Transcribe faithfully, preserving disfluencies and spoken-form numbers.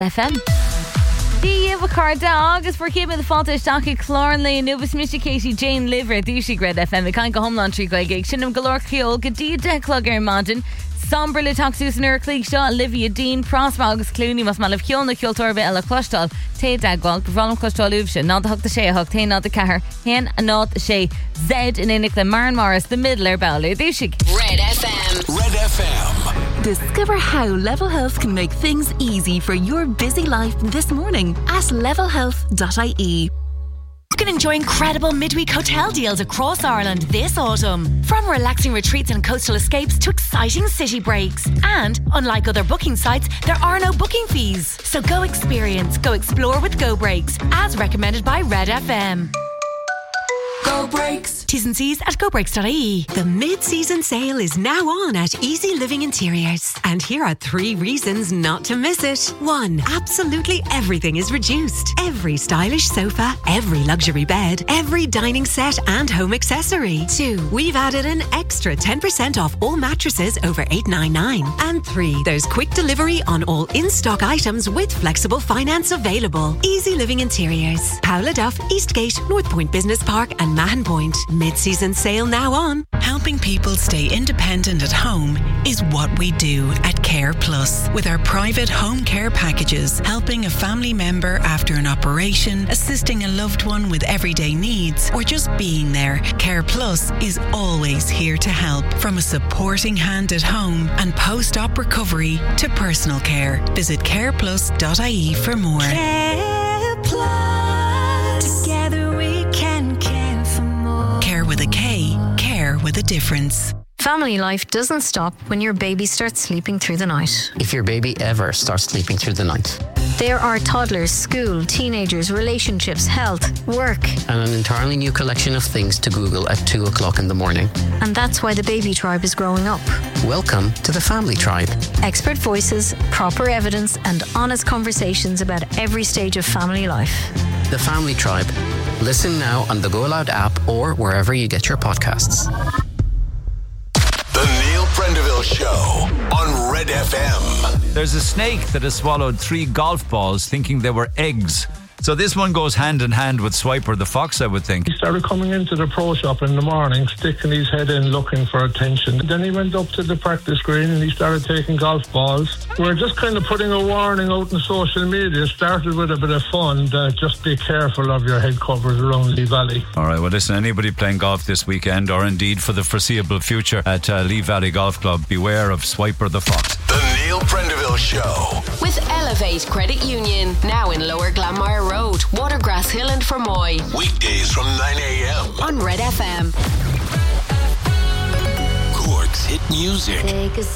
F M. Díomh Carda agus for céime de fáta isteach chlárn le nubas mis Katie Jane Liver dúsí Red F M can go homlan trí goig sinnam golóir ciol go dí declog ar maidin Sombre le taxús an Urclíg seo Olivia Dean Prosma agus Clooney mas mal fiol na cioltorbe eile clostal té dagwal bhrálam clostal úbse nád hachta sé a hach té nád a cahar hen a nád sé Z in inig le Maren Morris the middler bellú dúsig Red F M. Red F M. Discover how Level Health can make things easy for your busy life this morning at level health dot I E. You can enjoy incredible midweek hotel deals across Ireland this autumn. From relaxing retreats and coastal escapes to exciting city breaks. And, unlike other booking sites, there are no booking fees. So go experience, go explore with Go Breaks, as recommended by Red F M. Go Breaks. T's and C's at go breaks dot I E. The mid-season sale is now on at Easy Living Interiors. And here are three reasons not to miss it. One, absolutely everything is reduced. Every stylish sofa, every luxury bed, every dining set and home accessory. Two, we've added an extra ten percent off all mattresses over eight ninety-nine. And three, there's quick delivery on all in-stock items with flexible finance available. Easy Living Interiors. Paula Duff, Eastgate, North Point Business Park and Mahon Point. Mid-season sale now on. Helping people stay independent at home is what we do at Care Plus. With our private home care packages, helping a family member after an operation, assisting a loved one with everyday needs, or just being there, Care Plus is always here to help. From a supporting hand at home and post-op recovery to personal care. Visit care plus dot I E for more. Care Plus. Together we can care for more. Care with a K. Care with a difference. Family life doesn't stop when your baby starts sleeping through the night. If your baby ever starts sleeping through the night. There are toddlers, school, teenagers, relationships, health, work. And an entirely new collection of things to Google at two o'clock in the morning. And that's why the baby tribe is growing up. Welcome to the Family Tribe. Expert voices, proper evidence, and honest conversations about every stage of family life. The Family Tribe. Listen now on the Go Loud app or wherever you get your podcasts. The Neil Prendeville Show on Red F M. There's a snake that has swallowed three golf balls thinking they were eggs. So this one goes hand in hand with Swiper the fox, I would think. He started coming into the pro shop in the morning, sticking his head in looking for attention. Then he went up to the practice green and he started taking golf balls. We're just kind of putting a warning out in social media. Started with a bit of fun that just be careful of your head covers around Lee Valley. All right, well listen, anybody playing golf this weekend or indeed for the foreseeable future at uh, Lee Valley Golf Club, beware of Swiper the fox. The Neil Prendeville Show. With Elevate Credit Union, now in Lower Glanmire Road, Watergrass Hill and Fermoy. Weekdays from nine a.m. on Red F M. Cork's hit music.